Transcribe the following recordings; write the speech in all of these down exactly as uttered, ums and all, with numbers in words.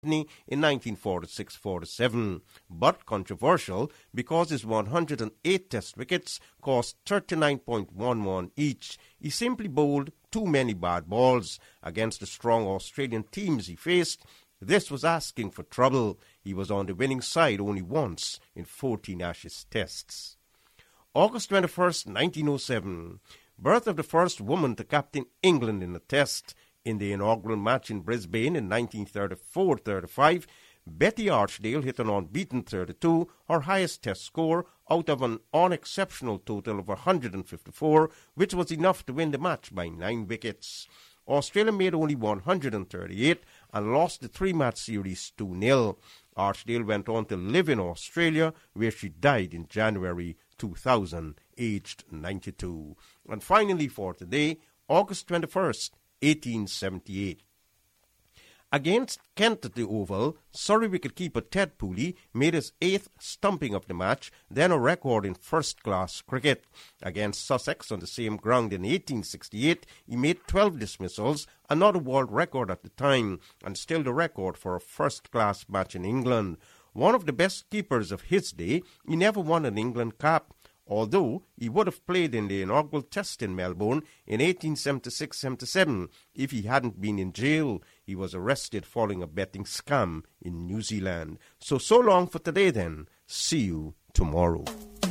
in nineteen forty-six forty-seven, but controversial because his one hundred eight Test wickets cost thirty-nine point one one each. He simply bowled too many bad balls against the strong Australian teams he faced. This was asking for trouble. He was on the winning side only once in fourteen Ashes Tests. August twenty-first, nineteen oh seven, birth of the first woman to captain England in a Test. In the inaugural match in Brisbane in nineteen thirty-four thirty-five, Betty Archdale hit an unbeaten thirty-two, her highest Test score, out of an unexceptional total of one hundred fifty-four, which was enough to win the match by nine wickets. Australia made only one hundred thirty-eight and lost the three-match series two nil. Archdale went on to live in Australia, where she died in January two thousand, aged ninety-two. And finally for today, August twenty-first, eighteen seventy-eight. Against Kent at the Oval, Surrey wicketkeeper Ted Pooley made his eighth stumping of the match, then a record in first-class cricket. Against Sussex on the same ground in eighteen sixty-eight, he made twelve dismissals, another world record at the time, and still the record for a first-class match in England. One of the best keepers of his day, he never won an England cap, although he would have played in the inaugural Test in Melbourne in eighteen seventy-six seventy-seven if he hadn't been in jail. He was arrested following a betting scam in New Zealand. So, so long for today then. See you tomorrow.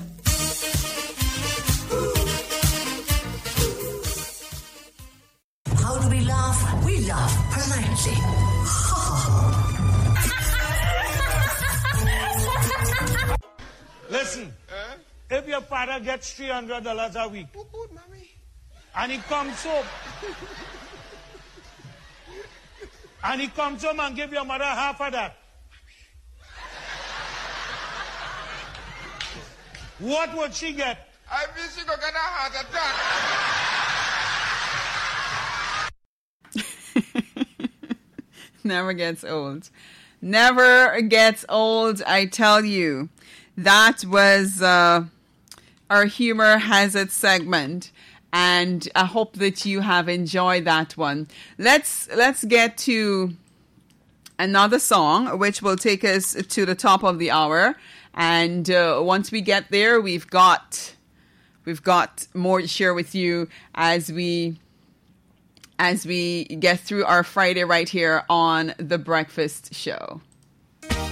How do we laugh? We laugh politely. Listen. Huh? If your father gets three hundred dollars a week, Good, good, mommy. and he comes home, and he comes home and give your mother half of that, what would she get? I feel she gonna get a heart attack. Never gets old. Never gets old, I tell you. That was uh, our Humor Has It segment, and I hope that you have enjoyed that one. Let's let's get to another song, which will take us to the top of the hour. And uh, once we get there, we've got we've got more to share with you as we as we get through our Friday right here on The Breakfast Show.